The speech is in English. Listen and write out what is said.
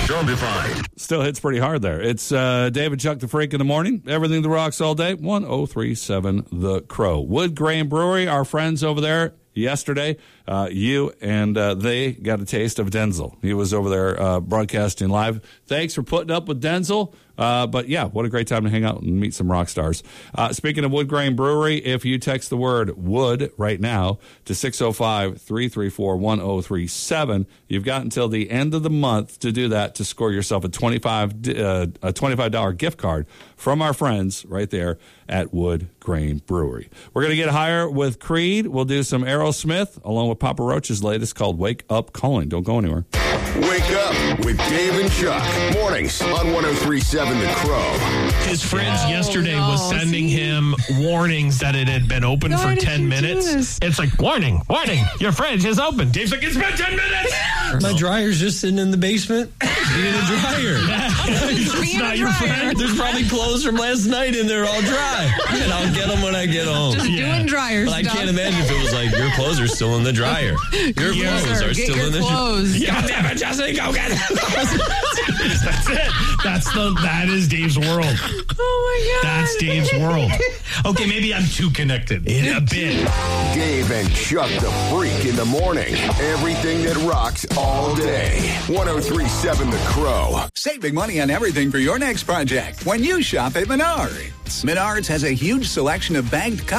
Zombified. Still hits pretty hard there. It's David Chuck the Freak in the morning. Everything that rocks all day. 1037 The Crow. Wood Grain Brewery, our friends over there. Yesterday, you and they got a taste of Denzel. He was over there broadcasting live. Thanks for putting up with Denzel. But yeah, what a great time to hang out and meet some rock stars. Speaking of Wood Grain Brewery, if you text the word wood right now to 605-334-1037, you've got until the end of the month to do that to score yourself a $25 gift card from our friends right there at Wood Grain Brewery. We're going to get higher with Creed. We'll do some Aerosmith along with Papa Roach's latest called Wake Up Calling. Don't go anywhere. Wake up with Dave and Chuck. Mornings on 1037 The Crow. His friends yesterday was sending him warnings that it had been open for 10 minutes. It's like, warning, your fridge is open. Dave's like, it's been 10 minutes. My dryer's just sitting in the basement being a dryer. It's not your friend. There's probably clothes from last night in there all dry. And I'll get them when I get home. Just doing dryer But stuff. I can't imagine if it was like, your clothes are still in the dryer. Your clothes are still in the dryer. God damn it, Jesse, go get it. That's it. That is Dave's world. Oh, my God. That's Dave's world. Okay, maybe I'm too connected. A bit. Dave and Chuck the Freak in the morning. Everything that rocks all day. 1037 The Crow. Save big money on everything for your next project when you shop at Menards. Menards has a huge selection of bagged